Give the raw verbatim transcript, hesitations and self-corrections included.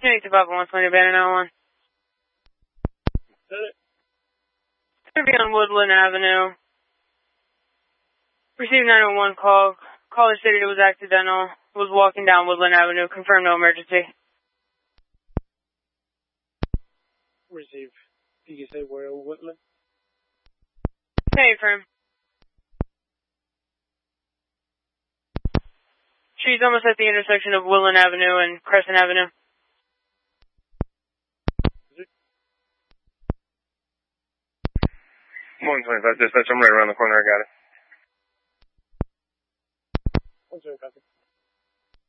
Connect to Papa one twenty, Banner nine one. Said it. It's going to be on Woodland Avenue. Received nine one one call. Caller stated it was accidental. Was walking down Woodland Avenue. Confirmed no emergency. Receive. Did you say where in Woodland? Hey, firm. She's almost at the intersection of Woodland Avenue and Crescent Avenue. one twenty-five dispatch, I'm right around the corner, I got it. one twenty-five.